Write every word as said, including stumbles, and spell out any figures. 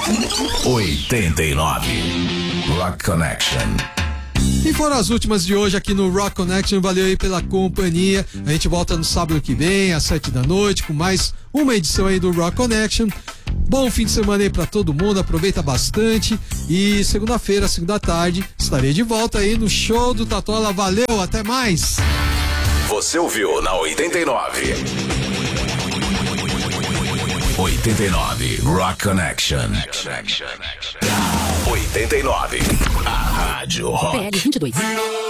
oitenta e nove Rock Connection. E foram as últimas de hoje aqui no Rock Connection. Valeu aí pela companhia. A gente volta no sábado que vem, às sete da noite, com mais uma edição aí do Rock Connection. Bom fim de semana aí pra todo mundo, aproveita bastante. E segunda-feira, segunda tarde, estarei de volta aí no show do Tatola. Valeu, até mais! Você ouviu na oitenta e nove. oitenta e nove Rock Connection. oitenta e nove, a Rádio Rock. P L vinte e dois.